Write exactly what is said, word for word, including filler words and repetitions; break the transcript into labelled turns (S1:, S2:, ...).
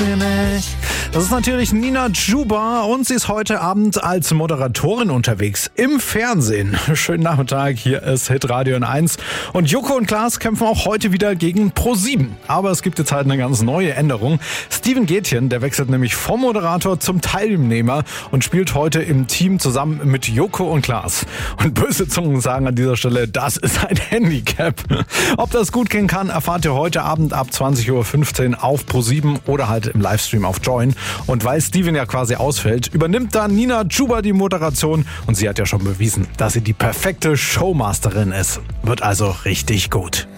S1: mir nicht. Das ist natürlich Nina Chuba und sie ist heute Abend als Moderatorin unterwegs im Fernsehen. Schönen Nachmittag, hier ist Hitradio N eins und Joko und Klaas kämpfen auch heute wieder gegen ProSieben. Aber es gibt jetzt halt eine ganz neue Änderung. Steven Gätjen, der wechselt nämlich vom Moderator zum Teilnehmer und spielt heute im Team zusammen mit Joko und Klaas. Und böse Zungen sagen an dieser Stelle, das ist ein Handicap. Ob das gut gehen kann, erfahrt ihr heute Abend ab zwanzig Uhr fünfzehn auf ProSieben oder halt im Livestream auf Join. Und weil Steven ja quasi ausfällt, übernimmt dann Nina Chuba die Moderation und sie hat ja schon bewiesen, dass sie die perfekte Showmasterin ist. Wird also richtig gut.